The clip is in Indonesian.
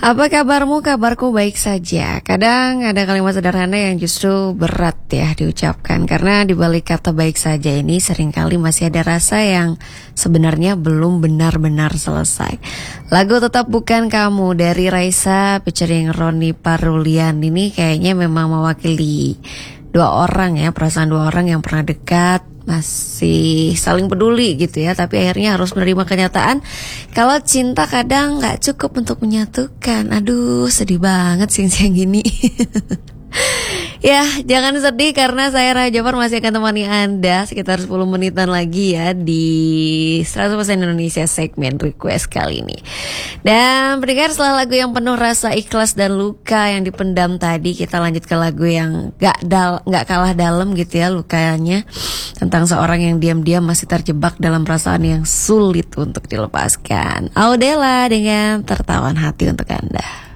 Apa kabarmu? Kabarku baik saja. Kadang ada kalimat sederhana yang justru berat ya diucapkan, karena di balik kata baik saja ini seringkali masih ada rasa yang sebenarnya belum benar-benar selesai. Lagu Tetap Bukan Kamu dari Raisa featuring Roni Parulian ini kayaknya memang mewakili dua orang ya, perasaan dua orang yang pernah dekat, masih saling peduli gitu ya, tapi akhirnya harus menerima kenyataan kalau cinta kadang gak cukup untuk menyatukan. Aduh, sedih banget siang-siang gini. Ya, jangan sedih karena saya Raja Jafar masih akan temani Anda sekitar 10 menitan lagi ya di 100% Indonesia segmen request kali ini. Dan pendengar, setelah lagu yang penuh rasa ikhlas dan luka yang dipendam tadi, kita lanjut ke lagu yang gak kalah dalam gitu ya lukanya, tentang seorang yang diam-diam masih terjebak dalam perasaan yang sulit untuk dilepaskan. Audela dengan Tertawan Hati untuk Anda.